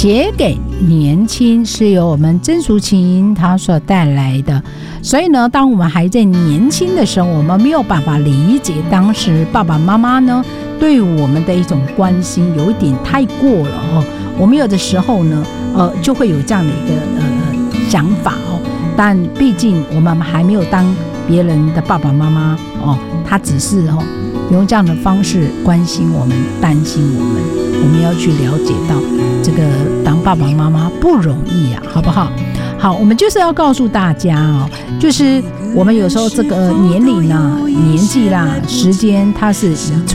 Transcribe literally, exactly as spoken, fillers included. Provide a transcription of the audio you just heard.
写给年轻，是由我们曾淑琴她所带来的。所以呢，当我们还在年轻的时候，我们没有办法理解当时爸爸妈妈呢对我们的一种关心，有一点太过了哦。我们有的时候呢，呃，就会有这样的一个呃想法哦。但毕竟我们还没有当别人的爸爸妈妈哦，他只是哦用这样的方式关心我们、担心我们，我们要去了解到这个当爸爸妈妈不容易啊，好不好？好，我们就是要告诉大家哦，就是我们有时候这个年龄啊、年纪啦、时间，它是一